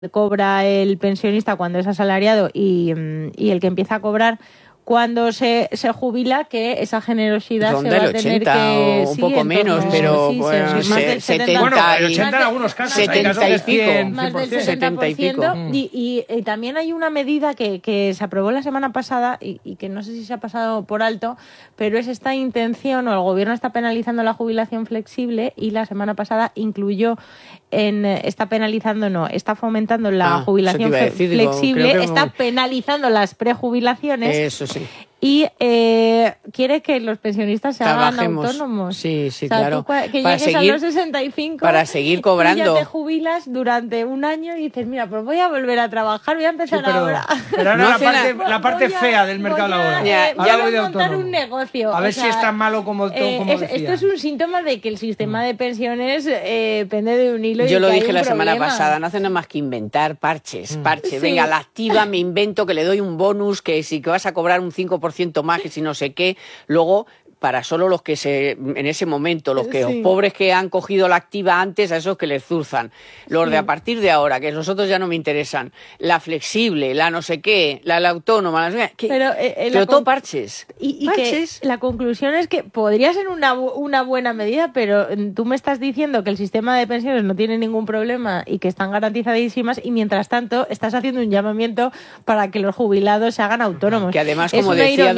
cobra el pensionista cuando es asalariado y el que empieza a cobrar cuando se jubila, que esa generosidad Ronda se va el a tener 80 que... o un poco menos, pero bueno, más del 70 Bueno, el 80 en algunos casos, hay 70 casos y que es pico. 100, más del 70 y pico. 70%. Y también hay una medida que se aprobó la semana pasada y que no sé si se ha pasado por alto, pero es esta intención, o el gobierno está penalizando la jubilación flexible, y la semana pasada incluyó está fomentando la jubilación flexible, está penalizando las prejubilaciones. Eso sí. Y quiere que los pensionistas se hagan autónomos. Sí, sí, o sea, claro. Que llegues a los 65 para seguir cobrando. Y ya te jubilas durante un año y dices, mira, pues voy a volver a trabajar, voy a empezar ahora. Pero ahora la parte fea del mercado laboral. Voy a montar un negocio. A ver si es tan malo como decía. Esto es un síntoma de que el sistema de pensiones pende de un hilo. Yo lo dije la semana pasada, no hacen nada más que inventar parches. Sí. Venga, la activa, me invento que le doy un bonus, que si que vas a cobrar un 5% más, que si no sé qué, luego para solo los que en ese momento, los pobres que han cogido la activa antes, a esos que les zurzan. Los de a partir de ahora, que los otros ya no me interesan. La flexible, la no sé qué, la autónoma, pero todo parches. Y parches. Que la conclusión es que podría ser una buena medida, pero tú me estás diciendo que el sistema de pensiones no tiene ningún problema y que están garantizadísimas, y mientras tanto estás haciendo un llamamiento para que los jubilados se hagan autónomos. Que además, como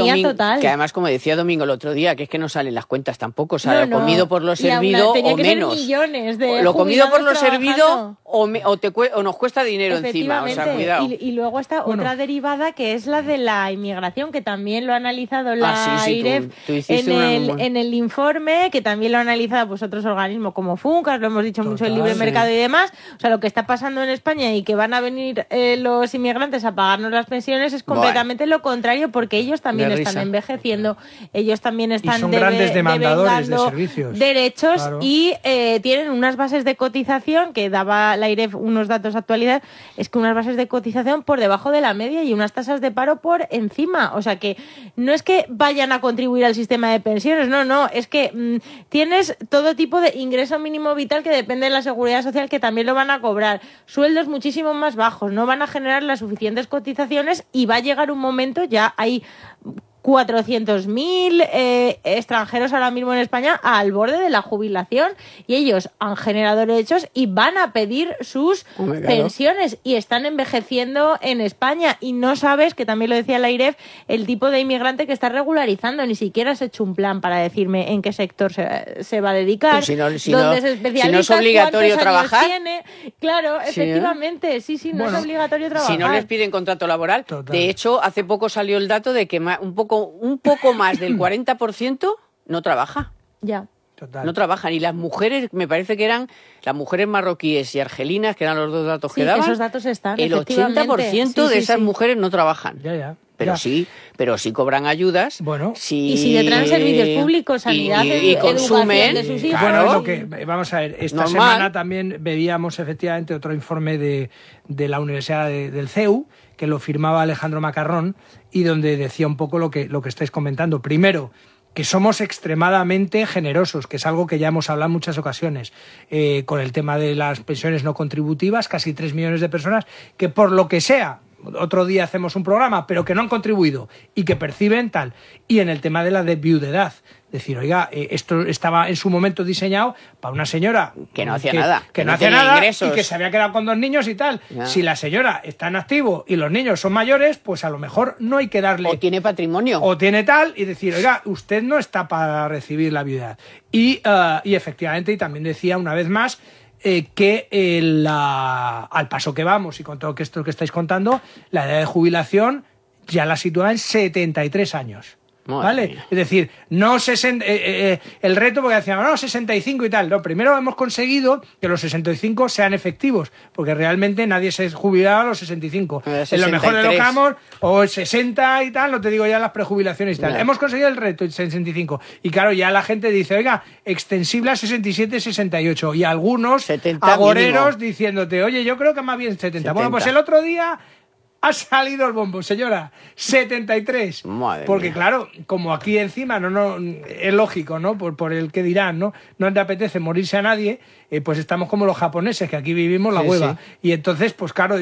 decía Domingo el otro día, que es que no salen las cuentas tampoco, o sea, lo comido por lo servido o menos. Lo comido por lo servido o nos cuesta dinero encima, o sea, cuidado. Y luego está otra derivada, que es la de la inmigración, que también lo ha analizado la IREF en el informe, que también lo han analizado pues otros organismos como FUNCAS, lo hemos dicho mucho, el libre mercado y demás. O sea, lo que está pasando en España y que van a venir los inmigrantes a pagarnos las pensiones es completamente lo contrario, porque ellos también están envejeciendo, ellos también están son grandes demandadores de servicios, derechos, claro. Y tienen unas bases de cotización, que daba la IREF unos datos de actualidad, es que unas bases de cotización por debajo de la media y unas tasas de paro por encima. O sea, que no es que vayan a contribuir al sistema de pensiones, no, es que tienes todo tipo de ingreso mínimo vital que depende de la seguridad social, que también lo van a cobrar, sueldos muchísimo más bajos, no van a generar las suficientes cotizaciones, y va a llegar un momento, ya hay 400.000 extranjeros ahora mismo en España al borde de la jubilación, y ellos han generado derechos y van a pedir sus pensiones, y están envejeciendo en España, y no sabes, que también lo decía la IREF, el tipo de inmigrante que está regularizando. Ni siquiera has hecho un plan para decirme en qué sector se va a dedicar, dónde se especializa, si no es obligatorio trabajar. Tiene. Claro, efectivamente, sí, no es obligatorio trabajar. Si no les piden contrato laboral. Total. De hecho, hace poco salió el dato de que un poco más del 40% no trabaja. Ya. Total. No trabajan. Y las mujeres, me parece que eran las mujeres marroquíes y argelinas, que eran los dos datos que daban. Esos datos están, el 80% de esas mujeres no trabajan. Ya. Pero sí cobran ayudas. Bueno, y si le traen servicios públicos, sanidad, y consumen de sus hijos. Bueno, vamos a ver, esta semana también veíamos efectivamente otro informe de la Universidad del CEU, que lo firmaba Alejandro Macarrón, y donde decía un poco lo que estáis comentando. Primero, que somos extremadamente generosos, que es algo que ya hemos hablado en muchas ocasiones, con el tema de las pensiones no contributivas, casi 3 millones de personas que, por lo que sea, otro día hacemos un programa, pero que no han contribuido y que perciben tal. Y en el tema de la viudedad, decir, oiga, esto estaba en su momento diseñado para una señora que no hacía nada, que no hacía nada ingresos, y que se había quedado con 2 niños y tal. Ya. Si la señora está en activo y los niños son mayores, pues a lo mejor no hay que darle... O tiene patrimonio. O tiene tal, y decir, oiga, usted no está para recibir la viudedad. Y efectivamente, y también decía una vez más, que al paso que vamos y con todo esto que estáis contando, la edad de jubilación ya la sitúa en 73 años. ¿Vale? Es decir, no el reto, porque decíamos, no, 65 y tal. No, primero hemos conseguido que los 65 sean efectivos, porque realmente nadie se jubilaba a los 65. En lo mejor de los casos, o 60 y tal, no te digo ya las prejubilaciones y tal. Hemos conseguido el reto, 65. Y claro, ya la gente dice, oiga, extensible a 67, 68. Y algunos agoreros diciéndote, oye, yo creo que más bien 70. Bueno, pues el otro día Ha salido el bombo, señora. 73. Madre porque mía. claro, como aquí encima no es lógico, ¿no? Por el que dirán, ¿no? No le apetece morirse a nadie, pues estamos como los japoneses, que aquí vivimos la hueva. Sí. Y entonces, pues claro,